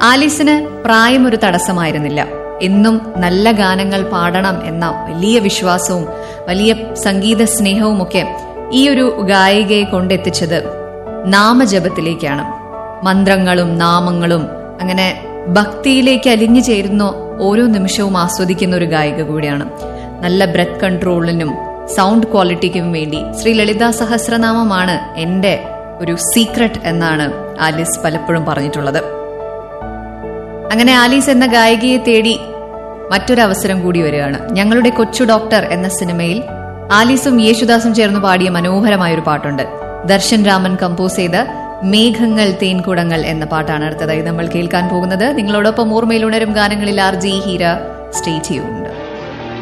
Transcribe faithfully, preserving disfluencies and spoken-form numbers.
ആലീസിന് പ്രായം ഒരു തടസ്സമായിരുന്നില്ല. എന്നും നല്ല ഗാനങ്ങൾ പാടണം എന്ന വലിയ വിശ്വാസവും വലിയ സംഗീത സ്നേഹവുമൊക്കെ ഈ ഒരു ഗായികയെ കൊണ്ടെത്തിച്ചത് നാമജപത്തിലേക്കാണ്. മന്ത്രങ്ങളും നാമങ്ങളും അങ്ങനെ ഭക്തിയിലേക്ക് അലിഞ്ഞു ചേരുന്ന ഓരോ നിമിഷവും ആസ്വദിക്കുന്ന ഒരു ഗായിക കൂടിയാണ്. നല്ല ബ്രെത്ത് കൺട്രോളിനും സൗണ്ട് ക്വാളിറ്റിക്കും വേണ്ടി ശ്രീ ലളിതാ സഹസ്രനാമമാണ് എന്റെ ഒരു സീക്രട്ട് എന്നാണ് ആലീസ് പലപ്പോഴും പറഞ്ഞിട്ടുള്ളത്. അങ്ങനെ ആലീസ് എന്ന ഗായികയെ തേടി മറ്റൊരവസരം കൂടി വരികയാണ്. ഞങ്ങളുടെ കൊച്ചു ഡോക്ടർ എന്ന സിനിമയിൽ ആലീസും യേശുദാസും ചേർന്ന് പാടിയ മനോഹരമായൊരു പാട്ടുണ്ട്. ദർശൻ രാമൻ കമ്പോസ് ചെയ്ത മേഘങ്ങൾ തേൻകുടങ്ങൾ എന്ന പാട്ടാണ് അടുത്തതായി നമ്മൾ കേൾക്കാൻ പോകുന്നത്. നിങ്ങളോടൊപ്പം ഓർമ്മയിൽ ഉണരും ഗാനങ്ങളിൽ R G Heera. Stay tuned.